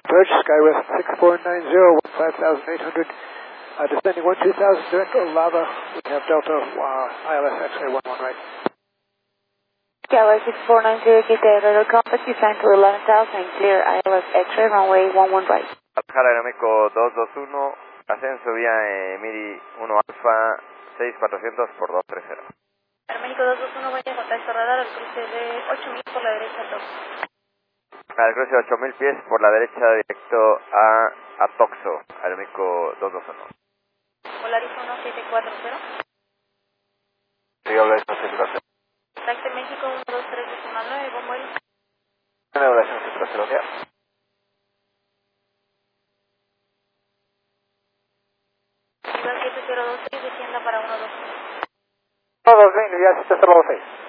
approach, Skywest 6490, 15,800, descending 12,000 direct Lava, we have Delta ILS X-ray 11 right. Skywest 6490, get the radar compass, descend to 11,000, clear ILS X-ray runway 11 right. Alfa Aeroméxico 221, ascenso vía Miri 1 Alfa 6400 por 230. Aeroméxico 221, vaya contacto radar al cruce de 8000 por la derecha al Toxo. Al cruce de 8000 pies por la derecha directo a Toxo, Aeroméxico 221. Polaris 1740. Sí, habla de 1740. Contacte México 123.9, ¿cómo es? Habla de 1740. Ciudad 7026, descienda para 121. 120, ya 706.